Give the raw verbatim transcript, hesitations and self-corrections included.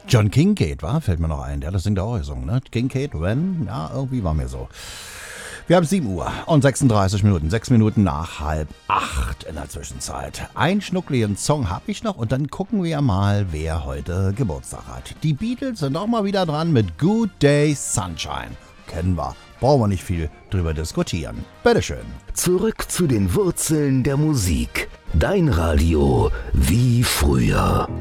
John Kincaid, war? Fällt mir noch ein. Der hat das singt auch gesungen, ne? Kincaid, When? Ja, irgendwie war mir so. Wir haben sieben Uhr und sechsunddreißig Minuten. Sechs Minuten nach halb acht in der Zwischenzeit. Einen schnuckligen Song habe ich noch und dann gucken wir mal, wer heute Geburtstag hat. Die Beatles sind auch mal wieder dran mit Good Day Sunshine. Kennen wir. Brauchen wir nicht viel drüber diskutieren. Bitteschön. Zurück zu den Wurzeln der Musik. Dein Radio wie früher.